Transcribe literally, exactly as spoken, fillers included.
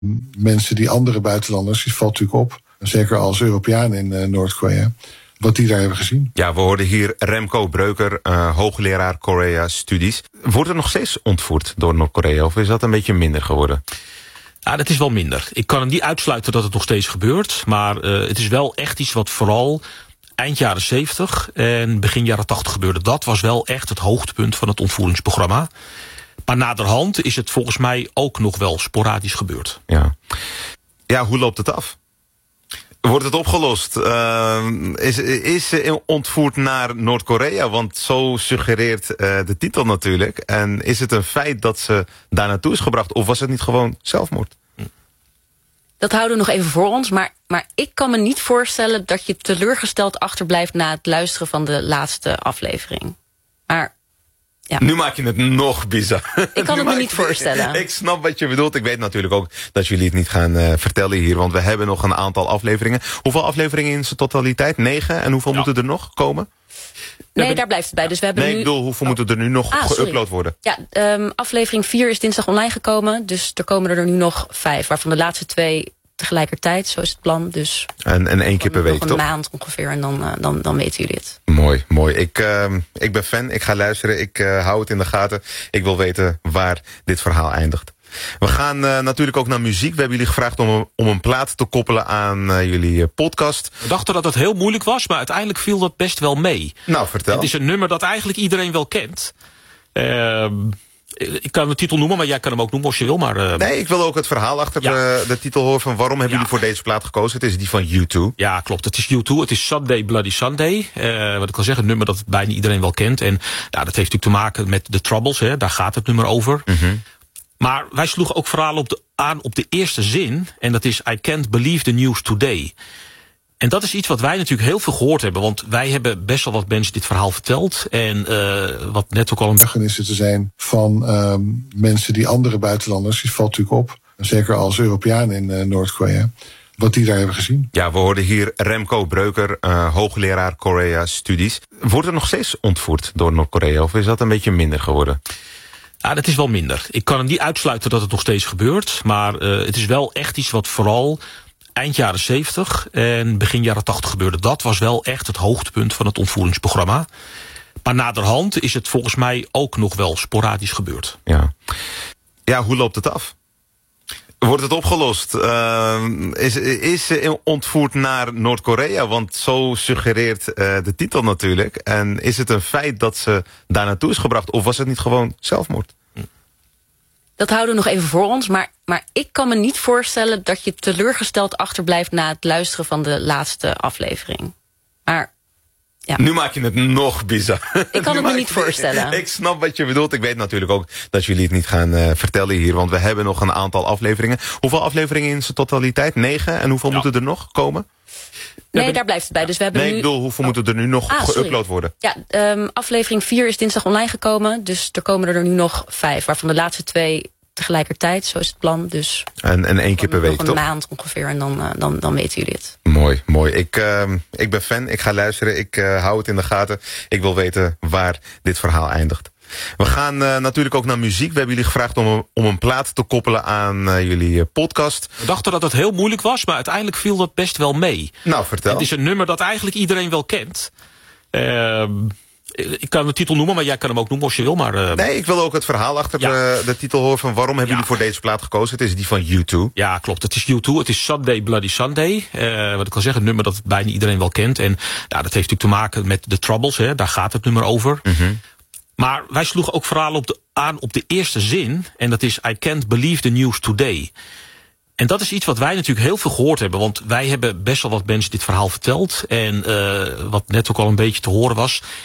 Mensen die andere buitenlanders, die valt natuurlijk op, zeker als Europeaan in uh, Noord-Korea, wat die daar hebben gezien. Ja, we hoorden hier Remco Breuker, uh, hoogleraar Korea-studies. Wordt er nog steeds ontvoerd door Noord-Korea of is dat een beetje minder geworden? Ja, dat is wel minder. Ik kan niet uitsluiten dat het nog steeds gebeurt, maar uh, het is wel echt iets wat vooral eind jaren zeventig en begin jaren tachtig gebeurde. Dat was wel echt het hoogtepunt van het ontvoeringsprogramma. Maar naderhand is het volgens mij ook nog wel sporadisch gebeurd. Ja, ja, hoe loopt het af? Wordt het opgelost? Uh, is, is ze ontvoerd naar Noord-Korea? Want zo suggereert uh, de titel natuurlijk. En is het een feit dat ze daar naartoe is gebracht? Of was het niet gewoon zelfmoord? Dat houden we nog even voor ons. Maar, maar ik kan me niet voorstellen dat je teleurgesteld achterblijft na het luisteren van de laatste aflevering. Maar ja. Nu maak je het nog bizar. Ik kan het me niet voorstellen. Ik snap wat je bedoelt. Ik weet natuurlijk ook dat jullie het niet gaan uh, vertellen hier. Want we hebben nog een aantal afleveringen. Hoeveel afleveringen in zijn totaliteit? Negen. En hoeveel ja. moeten er nog komen? Nee, hebben... daar blijft het bij. Dus we hebben nee, nu... ik bedoel, hoeveel oh. moeten er nu nog ah, geüpload worden? Ja, um, aflevering vier is dinsdag online gekomen. Dus er komen er nu nog vijf. Waarvan de laatste twee tegelijkertijd. Zo is het plan. Dus en, en één keer per week, nog een toch? maand ongeveer. En dan, uh, dan, dan weten jullie het. Mooi, mooi. Ik, uh, ik ben fan. Ik ga luisteren. Ik uh, hou het in de gaten. Ik wil weten waar dit verhaal eindigt. We gaan uh, natuurlijk ook naar muziek. We hebben jullie gevraagd om, om een plaat te koppelen aan uh, jullie uh, podcast. We dachten dat het heel moeilijk was, maar uiteindelijk viel dat best wel mee. Nou, vertel. Het is een nummer dat eigenlijk iedereen wel kent. Uh, ik kan de titel noemen, maar jij kan hem ook noemen als je wil. Maar, uh... Nee, ik wil ook het verhaal achter ja. de, de titel horen van waarom hebben ja. jullie voor deze plaat gekozen. Het is die van U twee. Ja, klopt. Het is U twee. Het is Sunday Bloody Sunday. Uh, wat ik al zeg, een nummer dat bijna iedereen wel kent. En ja, dat heeft natuurlijk te maken met The Troubles. Hè. Daar gaat het nummer over. Mm-hmm. Maar wij sloegen ook vooral op de, aan op de eerste zin. En dat is I can't believe the news today. En dat is iets wat wij natuurlijk heel veel gehoord hebben. Want wij hebben best wel wat mensen dit verhaal verteld. En uh, wat net ook al een... Ergernissen te zijn van uh, mensen die andere buitenlanders, die valt natuurlijk op. Zeker als Europeaan in uh, Noord-Korea. Wat die daar hebben gezien. Ja, we hoorden hier Remco Breuker, uh, hoogleraar Korea-studies. Wordt er nog steeds ontvoerd door Noord-Korea? Of is dat een beetje minder geworden? Ja, dat is wel minder. Ik kan niet uitsluiten dat het nog steeds gebeurt. Maar uh, het is wel echt iets wat vooral eind jaren zeventig en begin jaren tachtig gebeurde. Dat was wel echt het hoogtepunt van het ontvoeringsprogramma. Maar naderhand is het volgens mij ook nog wel sporadisch gebeurd. Ja, ja, hoe loopt het af? Wordt het opgelost? Uh, is, is ze ontvoerd naar Noord-Korea? Want zo suggereert uh, de titel natuurlijk. En is het een feit dat ze daar naartoe is gebracht? Of was het niet gewoon zelfmoord? Dat houden we nog even voor ons. Maar, maar ik kan me niet voorstellen dat je teleurgesteld achterblijft na het luisteren van de laatste aflevering. Maar ja. Nu maak je het nog bizar. Ik kan het me niet voorstellen. Ik snap wat je bedoelt. Ik weet natuurlijk ook dat jullie het niet gaan uh, vertellen hier. Want we hebben nog een aantal afleveringen. Hoeveel afleveringen in zijn totaliteit? Negen. En hoeveel ja. moeten er nog komen? Nee, ja, daar blijft het bij. Dus we hebben nee, nu... ik bedoel, hoeveel oh. moeten er nu nog ah, geüpload worden? Ja, um, aflevering vier is dinsdag online gekomen. Dus er komen er nu nog vijf. Waarvan de laatste twee tegelijkertijd. Zo is het plan. Dus en, en één keer per week, nog een toch? maand ongeveer. En dan, uh, dan, dan weten jullie het. Mooi, mooi. Ik, uh, ik ben fan. Ik ga luisteren. Ik uh, hou het in de gaten. Ik wil weten waar dit verhaal eindigt. We gaan uh, natuurlijk ook naar muziek. We hebben jullie gevraagd om, om een plaat te koppelen aan uh, jullie uh, podcast. We dachten dat het heel moeilijk was, maar uiteindelijk viel dat best wel mee. Nou, vertel. Het is een nummer dat eigenlijk iedereen wel kent. Uh, ik kan de titel noemen, maar jij kan hem ook noemen als je wil. Maar, uh... Nee, ik wil ook het verhaal achter ja. de, de titel horen van waarom hebben ja. jullie voor deze plaat gekozen. Het is die van U twee. Ja, klopt. Het is U twee. Het is Sunday Bloody Sunday. Uh, wat ik al zeg, een nummer dat bijna iedereen wel kent. En ja, dat heeft natuurlijk te maken met The Troubles. Hè. Daar gaat het nummer over. Mm-hmm. Maar wij sloegen ook vooral op de, aan op de eerste zin. En dat is I can't believe the news today. En dat is iets wat wij natuurlijk heel veel gehoord hebben. Want wij hebben best wel wat mensen dit verhaal verteld. En uh, wat net ook al een beetje te horen was.